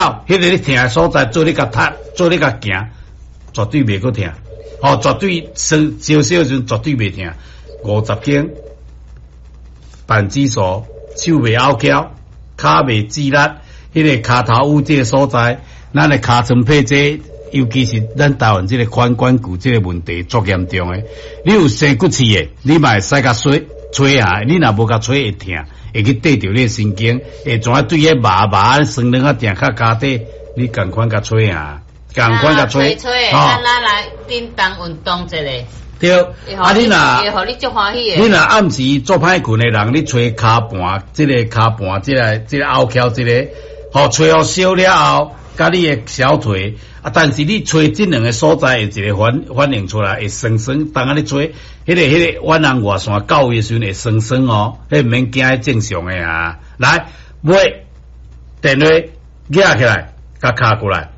迄个你疼的所在做你甲踏，做你甲行，绝对袂个疼。绝对生少少阵绝对袂疼。50斤，板指数，手袂拗翘，骹袂指力，迄个骹头有这个所在，咱的尻川配这。尤其是咱台湾这个髋关节这个问题足严重的，你有生骨刺的，你嘛会使甲吹下，你若无甲吹会疼，会去对着你神经，会怎啊对迄麻酸软啊定较加底，你共款甲吹下，共款甲吹， 咱来叮当运动一下。 对，你若会互你足欢喜的。 你若暗时做歹困的人，你吹骹盘，这个骹盘，这个拗翘，这个，吹好烧了后。甲你的小腿但是你吹这两个所在会一个反应出来，会酸酸。当下你吹，迄个远人外线到位的时阵会酸酸哦，迄免惊，迄正常的啊。来，买电话举起来，甲卡过来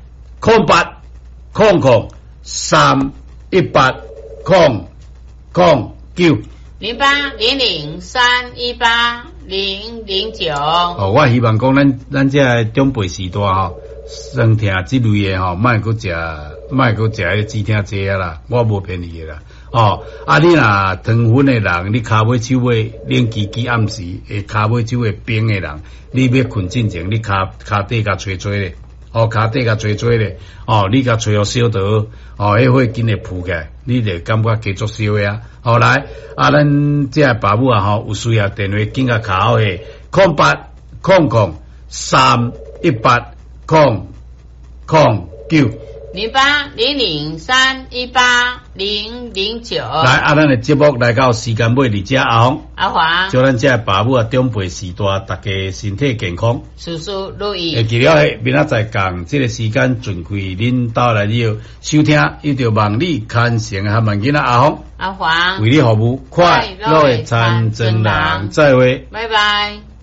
，0800 318 009。 0800 318 009。 我希望讲咱这长辈时代酸疼这类的莫搁食迄个止疼剂啦，我无骗你的啦。你若糖分的人，你骹尾手尾冷叽叽暗时，骹尾手尾冰的人，你要困进前，你骹底甲吹吹咧，骹底甲吹吹咧，你甲吹好烧倒，迄火紧会扑起来，你就感觉加足烧的啊。来，咱这爸母有需要电话紧甲卡好诶，0800 318 009。 0800 318 009。 来，咱的节目来到时间尾，伫遮阿华， 祝咱这爸母长辈时代，大家身体健康， 事事如意。 会记了明仔载讲这个时间尽开，恁到来了收听，伊就望你看成和万囡仔阿华为你服务，快乐的参政人，再会， 拜拜。